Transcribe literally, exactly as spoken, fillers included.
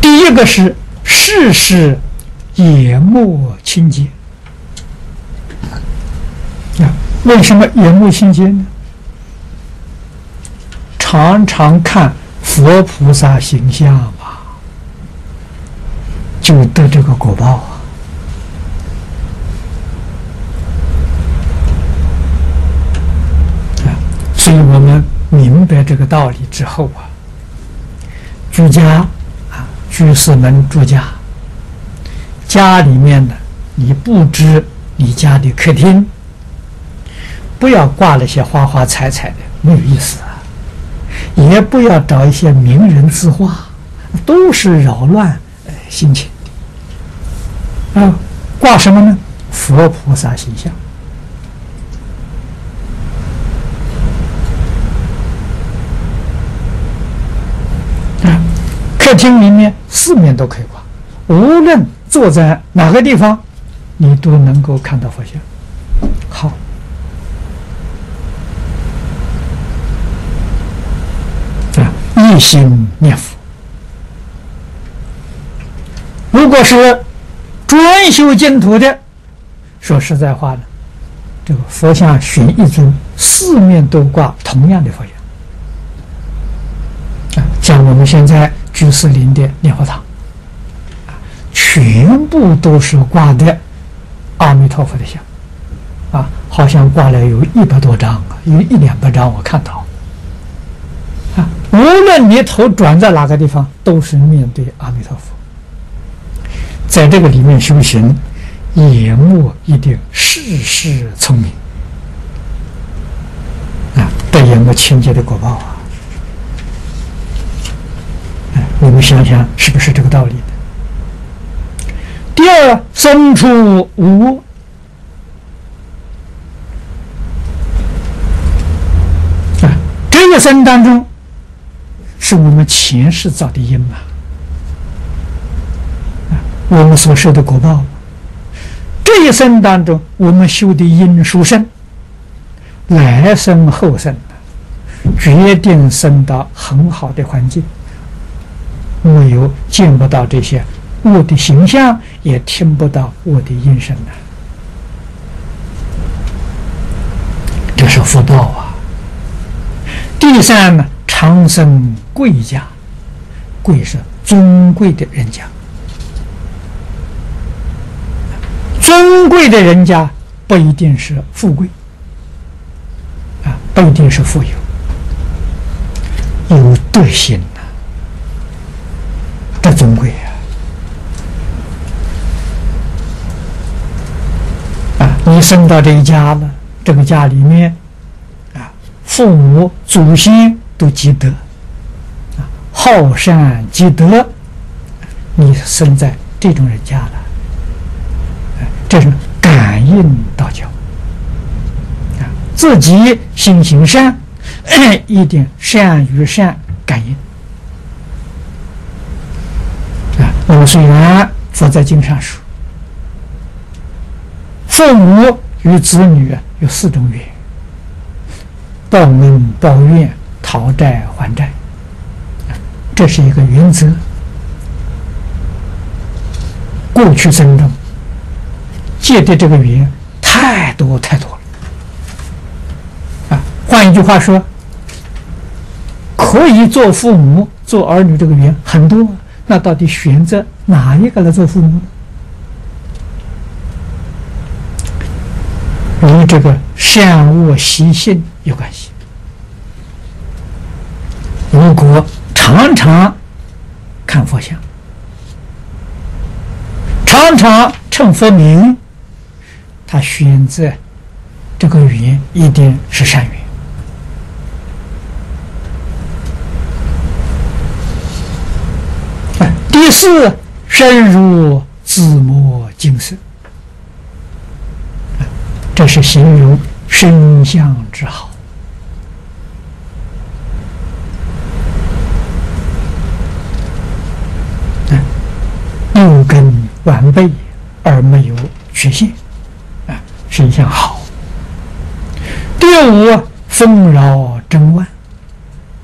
第一个是世事眼目清洁啊，为什么眼目清洁呢？常常看佛菩萨形象啊，就得这个果报啊。啊，所以我们明白这个道理之后啊，居家啊，居士们住家，家里面呢，你布置你家的客厅，不要挂了些花花彩彩的，没有意思啊。也不要找一些名人字画，都是扰乱呃心情的。啊，挂什么呢？佛菩萨形象。啊，客厅里面四面都可以挂，无论坐在哪个地方，你都能够看到佛像。好。一心念佛。如果是专修净土的，说实在话呢，这个佛像选一尊，四面都挂同样的佛像。啊，像我们现在居士林的念佛堂，啊，全部都是挂的阿弥陀佛的像，啊，好像挂了有一百多张啊，有一两百张我看到。啊，无论你头转在哪个地方，都是面对阿弥陀佛。在这个里面修行，眼目一定事事聪明啊，得眼目清洁的果报啊！哎，你们想想是不是这个道理的？第二，生出无啊，这个生当中。是我们前世造的因嘛，啊，我们所受的果报。这一生当中，我们修的因殊胜，来生后生，决定生到很好的环境，没有见不到这些恶的形象，也听不到恶的音声啊，这是福报啊。第三呢？长生贵家，贵是尊贵的人家，尊贵的人家不一定是富贵，啊，不一定是富有，有德行呐，这尊贵啊！啊，你生到这一家了，这个家里面，啊，父母祖先。都积德，啊，好善积德，你生在这种人家了，这是感应道教，啊，自己心行善，一定善与善感应，啊，我们虽然佛在经上说，父母与子女有四种缘，报恩报怨。讨债还债，这是一个原则。过去生中借的这个缘太多太多了啊！换一句话说，可以做父母、做儿女这个缘很多，那到底选择哪一个来做父母呢？与这个善恶习性有关系。如果常常看佛像，常常称佛名，他选择这个缘一定是善缘。第四，深入自摸精神，这是形容身相之好。六根完备而没有缺陷，啊，身相好。第五，丰饶真万。